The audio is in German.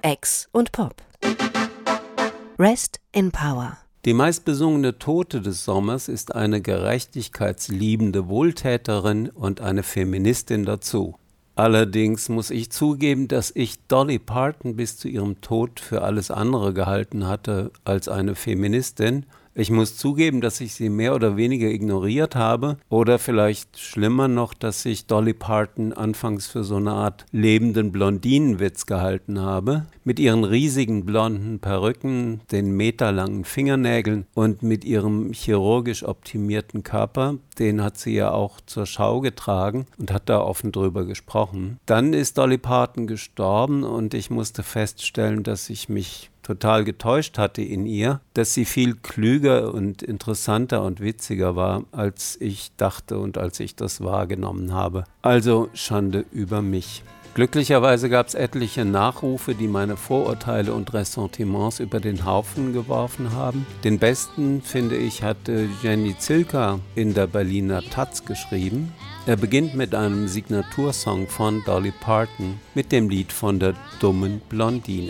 Ex und Pop. Rest in Power. Die meistbesungene Tote des Sommers ist eine gerechtigkeitsliebende Wohltäterin und eine Feministin dazu. Allerdings muss ich zugeben, dass ich Dolly Parton bis zu ihrem Tod für alles andere gehalten hatte als eine Feministin. Ich muss zugeben, dass ich sie mehr oder weniger ignoriert habe oder vielleicht schlimmer noch, dass ich Dolly Parton anfangs für so eine Art lebenden Blondinenwitz gehalten habe. Mit ihren riesigen blonden Perücken, den meterlangen Fingernägeln und mit ihrem chirurgisch optimierten Körper, den hat sie ja auch zur Schau getragen und hat da offen drüber gesprochen. Dann ist Dolly Parton gestorben und ich musste feststellen, dass ich mich total getäuscht hatte in ihr, dass sie viel klüger und interessanter und witziger war, als ich dachte und als ich das wahrgenommen habe. Also Schande über mich. Glücklicherweise gab es etliche Nachrufe, die meine Vorurteile und Ressentiments über den Haufen geworfen haben. Den besten, finde ich, hatte Jenny Zilka in der Berliner Taz geschrieben. Er beginnt mit einem Signatursong von Dolly Parton, mit dem Lied von der dummen Blondine.